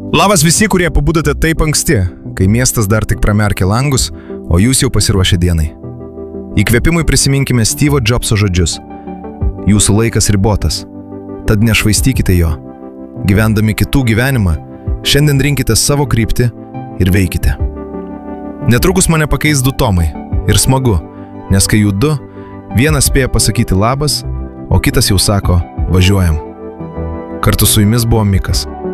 Labas visi, kurie pabudote taip anksti, kai miestas dar tik pramerkė langus, o jūs jau pasiruošę dienai. Įkvėpimui prisiminkime Steve'o Jobso žodžius. Jūsų laikas ribotas, tad nešvaistykite jo. Gyvendami kitų gyvenimą, šiandien rinkite savo kryptį ir veikite. Netrukus mane pakeis 2 Tomai. Ir smagu, nes kai jų 2, vienas spėja pasakyti labas, o kitas jau sako važiuojam. Kartu su jumis buvo Mikas.